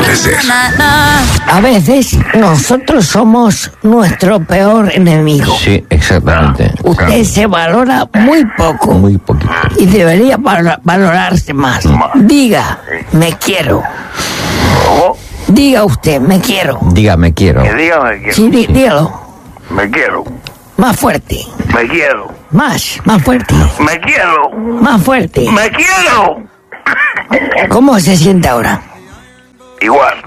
acontecer. A veces nosotros somos nuestro peor enemigo. Sí, exactamente. Usted se valora muy poco. Muy poquito. Y debería valorarse más. Diga, me quiero. Diga usted, me quiero. Diga, me quiero. Que diga me quiero. Sí, dígalo. Me quiero. Más fuerte. Me quiero. Más fuerte. Me quiero. Más fuerte. Me quiero. ¿Cómo se siente ahora? Igual.